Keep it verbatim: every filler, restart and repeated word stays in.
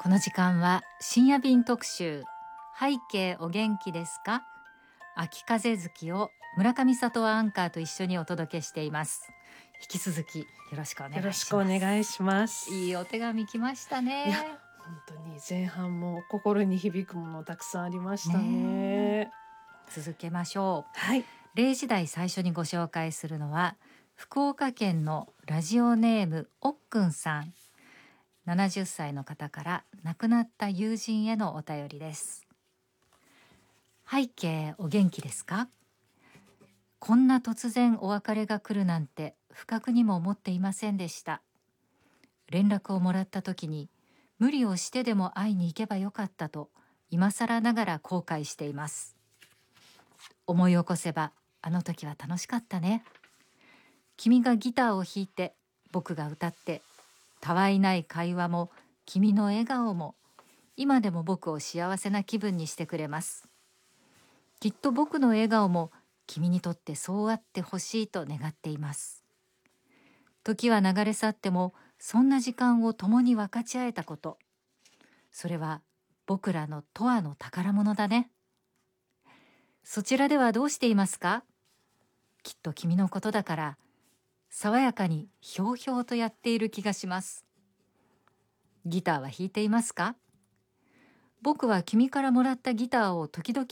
この時間は深夜便特集、背景お元気ですか？秋風月を村上里アンカーと一緒にお届けしています。引き続きよろしくお願いします。 よろしくお願いします。 いいお手紙来ましたね。 いや本当に前半も心に響くものたくさんありましたね。 ね続けましょう。 はい。 れいじ台最初にご紹介するのは福岡県のラジオネームおっくんさん、ななじゅっさいの方から亡くなった友人へのお便りです。背景お元気ですか？こんな突然お別れが来るなんて不覚にも思っていませんでした。連絡をもらった時に無理をしてでも会いに行けばよかったと今更ながら後悔しています。思い起こせばあの時は楽しかったね。君がギターを弾いて僕が歌って、たわいない会話も君の笑顔も今でも僕を幸せな気分にしてくれます。きっと僕の笑顔も君にとってそうあってほしいと願っています。時は流れ去ってもそんな時間を共に分かち合えたこと、それは僕らの永遠の宝物だね。そちらではどうしていますか？きっと君のことだから爽やかにひょうひょうとやっている気がします。ギターは弾いていますか？僕は君からもらったギターを時々